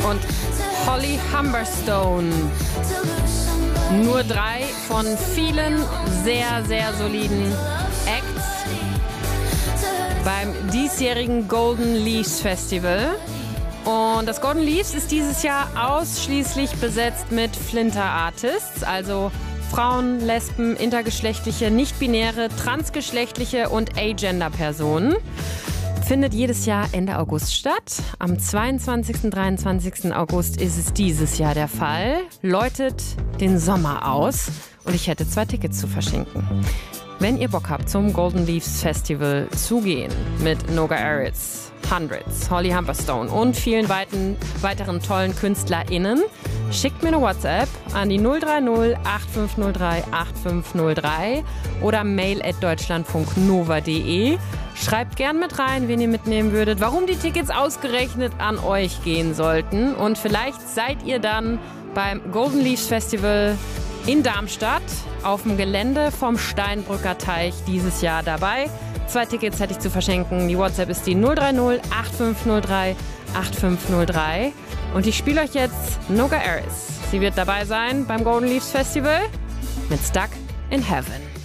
und Holly Humberstone. Nur 3 von vielen sehr, sehr soliden Acts beim diesjährigen Golden Leaves Festival. Und das Golden Leaves ist dieses Jahr ausschließlich besetzt mit Flinter-Artists, also Frauen, Lesben, intergeschlechtliche, nicht-binäre, transgeschlechtliche und Agender-Personen. Findet jedes Jahr Ende August statt. Am 22. und 23. August ist es dieses Jahr der Fall. Läutet den Sommer aus und ich hätte 2 Tickets zu verschenken. Wenn ihr Bock habt, zum Golden Leaves Festival zu gehen mit Noga Erez, Hundreds, Holly Humberstone und vielen weiteren tollen KünstlerInnen, schickt mir eine WhatsApp an die 030 8503 8503 oder mail@deutschlandfunknova.de. Schreibt gern mit rein, wen ihr mitnehmen würdet, warum die Tickets ausgerechnet an euch gehen sollten. Und vielleicht seid ihr dann beim Golden Leaves Festival in Darmstadt auf dem Gelände vom Steinbrücker Teich dieses Jahr dabei. 2 Tickets hätte ich zu verschenken. Die WhatsApp ist die 030 8503 8503. Und ich spiele euch jetzt Noga Erez. Sie wird dabei sein beim Golden Leaves Festival mit Stuck in Heaven.